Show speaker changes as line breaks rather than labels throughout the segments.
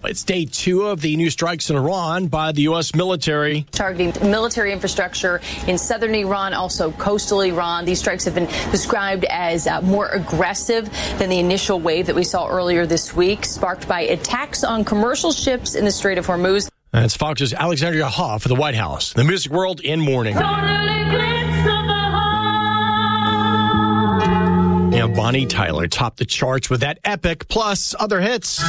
It's day 2 of the new strikes in Iran by the U.S. military.
Targeting military infrastructure in southern Iran, also coastal Iran. These strikes have been described as more aggressive than the initial wave that we saw earlier this week, sparked by attacks on commercial ships in the Strait of Hormuz.
That's Fox's Alexandria Hoff for the White House. The Music World in Morning. Yeah, Bonnie Tyler topped the charts with that epic plus other hits.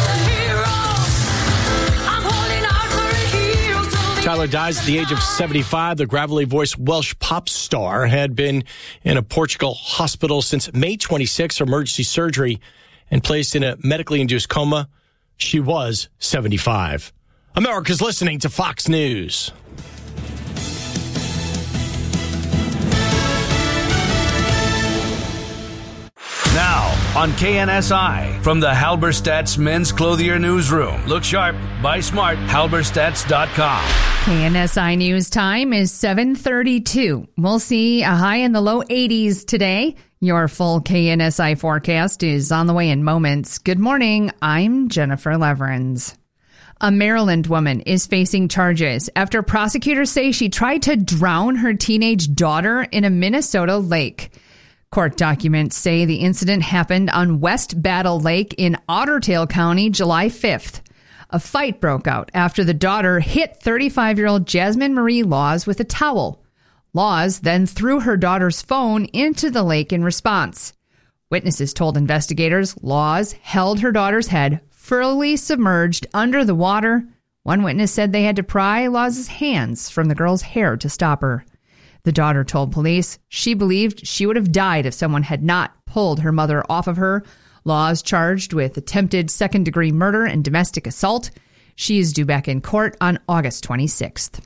Tyler dies at the age of 75. The gravelly-voiced Welsh pop star had been in a Portugal hospital since May 26 emergency surgery and placed in a medically induced coma. She was 75. America's listening to Fox News.
Now, on KNSI, from the Halberstadt's Men's Clothier Newsroom. Look sharp, buy smart, halberstats.com.
KNSI News time is 7:32. We'll see a high in the low 80s today. Your full KNSI forecast is on the way in moments. Good morning, I'm Jennifer Leverins. A Maryland woman is facing charges after prosecutors say she tried to drown her teenage daughter in a Minnesota lake. Court documents say the incident happened on West Battle Lake in Ottertail County, July 5th. A fight broke out after the daughter hit 35-year-old Jasmine Marie Laws with a towel. Laws then threw her daughter's phone into the lake in response. Witnesses told investigators Laws held her daughter's head fully submerged under the water. One witness said they had to pry Laws' hands from the girl's hair to stop her. The daughter told police she believed she would have died if someone had not pulled her mother off of her. Laws charged with attempted second-degree murder and domestic assault. She is due back in court on August 26th.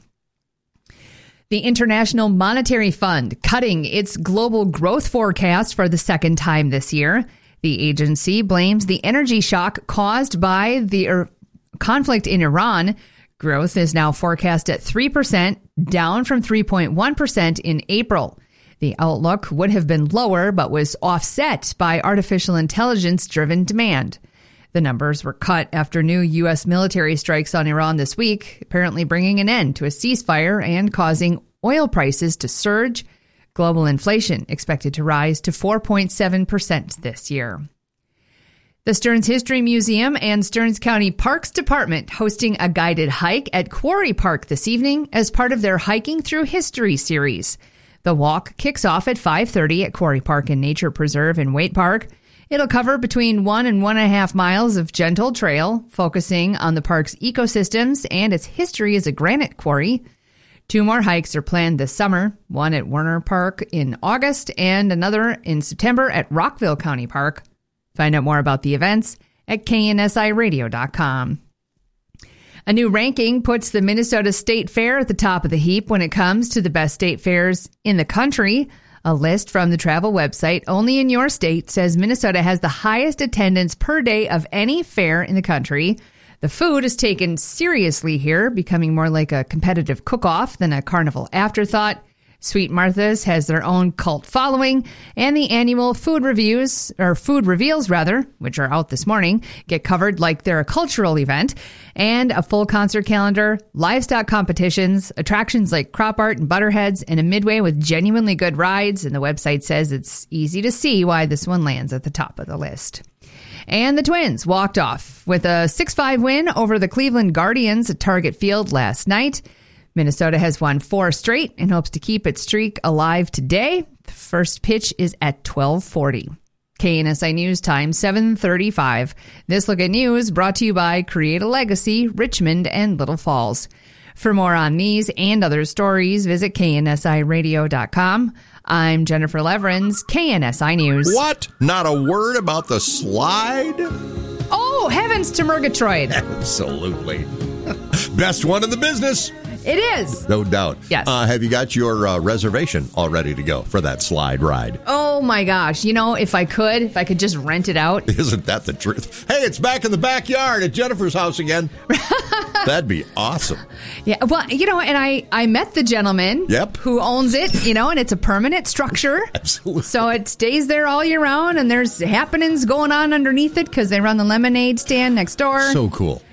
The International Monetary Fund cutting its global growth forecast for the second time this year. The agency blames the energy shock caused by the conflict in Iran. Growth is now forecast at 3%, down from 3.1% in April. The outlook would have been lower, but was offset by artificial intelligence-driven demand. The numbers were cut after new U.S. military strikes on Iran this week, apparently bringing an end to a ceasefire and causing oil prices to surge. Global inflation expected to rise to 4.7% this year. The Stearns History Museum and Stearns County Parks Department hosting a guided hike at Quarry Park this evening as part of their Hiking Through History series. The walk kicks off at 5:30 at Quarry Park and Nature Preserve in Waite Park. It'll cover between 1 and 1.5 miles of gentle trail, focusing on the park's ecosystems and its history as a granite quarry. 2 more hikes are planned this summer, one at Werner Park in August and another in September at Rockville County Park. Find out more about the events at KNSIRadio.com. A new ranking puts the Minnesota State Fair at the top of the heap when it comes to the best state fairs in the country. A list from the travel website Only in Your State says Minnesota has the highest attendance per day of any fair in the country. The food is taken seriously here, becoming more like a competitive cook-off than a carnival afterthought. Sweet Martha's has their own cult following, and the annual food reveals, which are out this morning, get covered like they're a cultural event, and a full concert calendar, livestock competitions, attractions like crop art and butterheads, and a midway with genuinely good rides. And the website says it's easy to see why this one lands at the top of the list. And the Twins walked off with a 6-5 win over the Cleveland Guardians at Target Field last night. Minnesota has won 4 straight and hopes to keep its streak alive today. The first pitch is at 12:40. KNSI News time, 7:35. This Look at News brought to you by Create a Legacy, Richmond and Little Falls. For more on these and other stories, visit KNSIRadio.com. I'm Jennifer Leverins, KNSI News.
What? Not a word about the slide?
Oh, heavens to Murgatroyd.
Absolutely. Best one in the business.
It is.
No doubt.
Yes.
Have you got your reservation all ready to go for that slide ride?
Oh, my gosh. You know, if I could just rent it out.
Isn't that the truth? Hey, it's back in the backyard at Jennifer's house again. That'd be awesome.
Yeah. Well, you know, and I met the gentleman who owns it, you know, and it's a permanent structure.
Absolutely.
So it stays there all year round, and there's happenings going on underneath it because they run the lemonade stand next door.
So cool.